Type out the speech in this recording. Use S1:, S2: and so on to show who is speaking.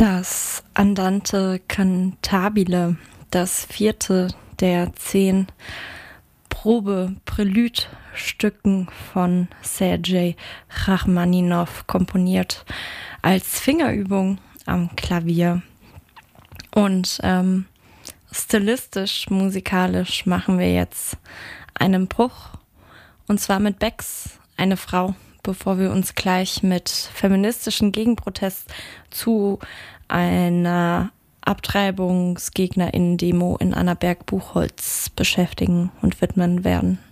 S1: Das Andante cantabile, das vierte der 10 Probe-Präludstücken von Sergei Rachmaninow, komponiert als Fingerübung am Klavier. Und stilistisch, musikalisch machen wir jetzt einen Bruch, und zwar mit Becks Eine Frau, bevor wir uns gleich mit feministischen Gegenprotest zu einer AbtreibungsgegnerInnen-Demo in Annaberg-Buchholz beschäftigen und widmen werden.